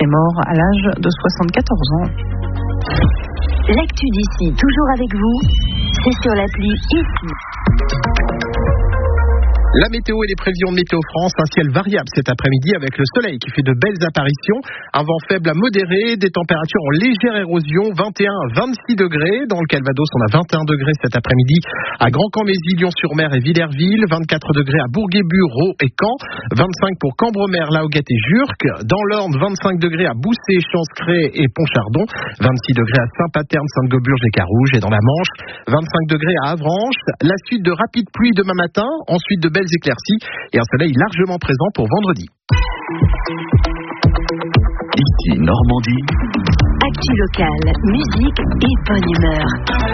est mort à l'âge de 74 ans. L'actu d'ici, toujours avec vous, c'est sur l'appli ici. La météo et les prévisions de Météo France, un ciel variable cet après-midi avec le soleil qui fait de belles apparitions, un vent faible à modéré, des températures en légère érosion, 21 à 26 degrés. Dans le Calvados, on a 21 degrés cet après-midi à Grand-Camp-Mézy, Lyon-sur-Mer et Villerville, 24 degrés à Bourguébus, Raux et Caen, 25 pour Cambremer, Laoguette et Jurques. Dans l'Orne, 25 degrés à Boussé, Chancret et Pontchardon, 26 degrés à Saint-Paterne, Sainte-Gauburge et Carouge. Et dans la Manche, 25 degrés à Avranches. La suite de rapides pluies demain matin, ensuite de belles éclaircies et un soleil largement présent pour vendredi. Ici Normandie. Actu locale, musique et bonne humeur.